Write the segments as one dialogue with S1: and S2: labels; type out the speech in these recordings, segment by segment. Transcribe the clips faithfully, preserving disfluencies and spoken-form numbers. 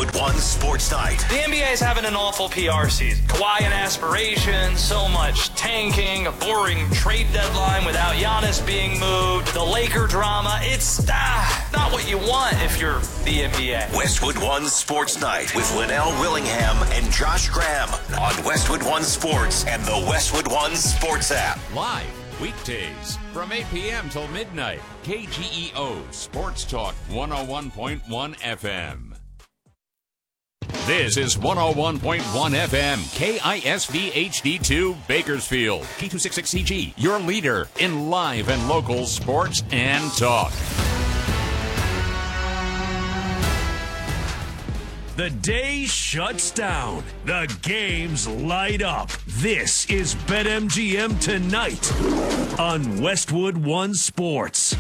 S1: Westwood One Sports Night.
S2: The N B A is having an awful P R season. Kawhi and aspirations, so much tanking, a boring trade deadline without Giannis being moved, the Laker drama. It's ah, not what you want if you're the N B A.
S1: Westwood One Sports Night with Linnell Willingham and Josh Graham on Westwood One Sports and the Westwood One Sports app.
S3: Live weekdays from eight p.m. till midnight. K G E O Sports Talk one oh one point one F M. This is one oh one point one F M, K I S V H D two, Bakersfield, K two sixty-six C G, your leader in live and local sports and talk.
S4: The day shuts down. The games light up. This is BetMGM Tonight on Westwood One Sports.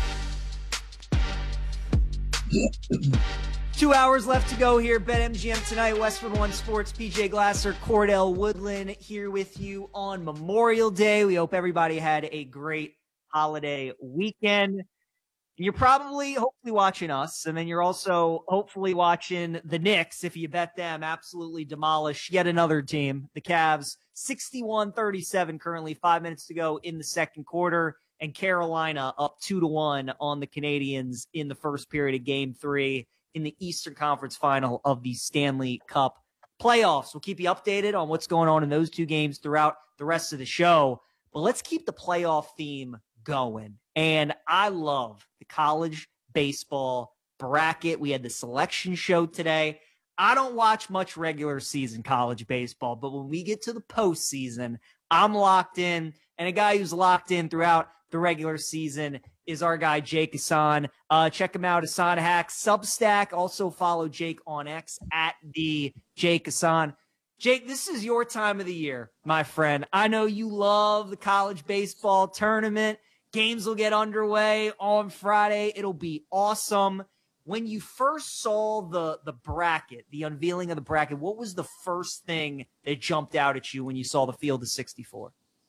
S5: Two hours left to go here. BetMGM Tonight, Westwood One Sports. P J Glasser, Cordell Woodland here with you on Memorial Day. We hope everybody had a great holiday weekend. You're probably, hopefully, watching us, and then you're also hopefully watching the Knicks, if you bet them, absolutely demolish yet another team. The Cavs, sixty-one thirty-seven, currently five minutes to go in the second quarter, and Carolina up two to one on the Canadians in the first period of Game three in the Eastern Conference Final of the Stanley Cup playoffs. We'll keep you updated on what's going on in those two games throughout the rest of the show, but let's keep the playoff theme going. And I love the college baseball bracket. We had the selection show today. I don't watch much regular season college baseball, but when we get to the postseason, I'm locked in. And a guy who's locked in throughout the regular season is our guy, Jake Hassan. Uh, check him out, Hassan Hack, Substack. Also follow Jake on X at the Jake Hassan. Jake, this is your time of the year, my friend. I know you love the college baseball tournament. Games will get underway on Friday. It'll be awesome. When you first saw the, the bracket, the unveiling of the bracket, what was the first thing that jumped out at you when you saw the field of sixty-four?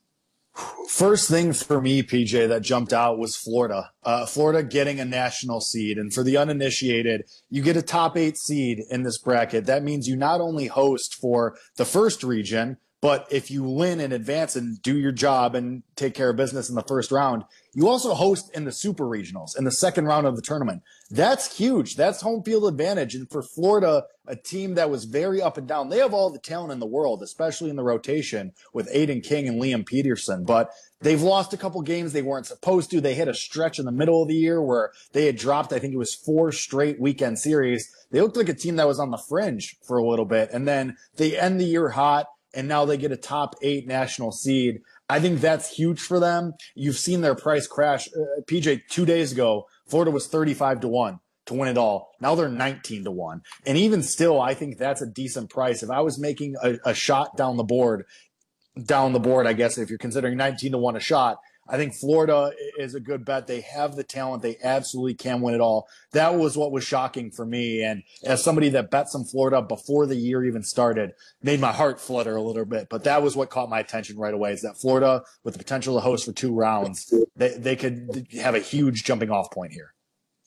S6: First thing for me, P J, that jumped out was Florida. Uh, Florida getting a national seed. And for the uninitiated, you get a top eight seed in this bracket. That means you not only host for the first region, but if you win in advance and do your job and take care of business in the first round, you also host in the super regionals in the second round of the tournament. That's huge. That's home field advantage. And for Florida, a team that was very up and down, they have all the talent in the world, especially in the rotation with Aiden King and Liam Peterson. But they've lost a couple games they weren't supposed to. They hit a stretch in the middle of the year where they had dropped, I think it was four straight weekend series. They looked like a team that was on the fringe for a little bit. And then they end the year hot, and now they get a top eight national seed. I think that's huge for them. You've seen their price crash. Uh, P J, two days ago, Florida was thirty-five to one to win it all. Now they're nineteen to one. And even still, I think that's a decent price. If I was making a, a shot down the board, down the board, I guess, if you're considering nineteen to one a shot, I think Florida is a good bet. They have the talent. They absolutely can win it all. That was what was shocking for me. And as somebody that bet some Florida before the year even started, made my heart flutter a little bit. But that was what caught my attention right away, is that Florida, with the potential to host for two rounds, they, they could have a huge jumping off point here.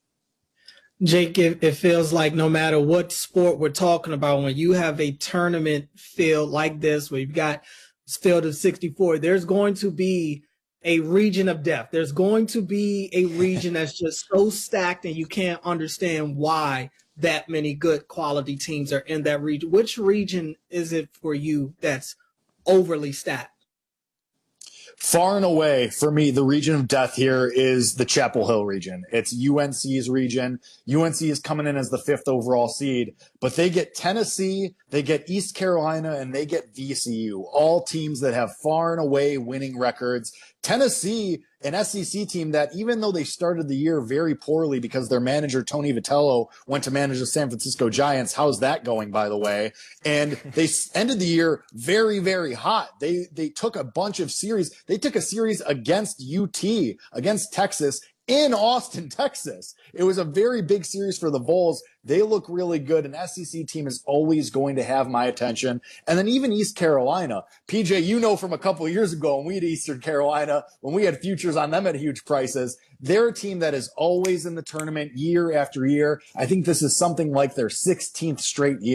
S7: Jake, it, it feels like no matter what sport we're talking about, when you have a tournament field like this, where you've got this field of sixty-four, there's going to be a region of death. There's going to be a region that's just so stacked and you can't understand why that many good quality teams are in that region. Which region is it for you that's overly stacked?
S6: Far and away, for me, the region of death here is the Chapel Hill region. It's U N C's region. U N C is coming in as the fifth overall seed, but they get Tennessee, they get East Carolina, and they get V C U, all teams that have far and away winning records. Tennessee, an S E C team that, even though they started the year very poorly because their manager, Tony Vitello, went to manage the San Francisco Giants. How's that going, by the way? And they ended the year very, very hot. They, they took a bunch of series. They took a series against U T, against Texas, in Austin, Texas. It was a very big series for the Vols. They look really good. An S E C team is always going to have my attention. And then even East Carolina. P J, you know from a couple of years ago when we had Eastern Carolina, when we had futures on them at huge prices, they're a team that is always in the tournament year after year. I think this is something like their sixteenth straight year.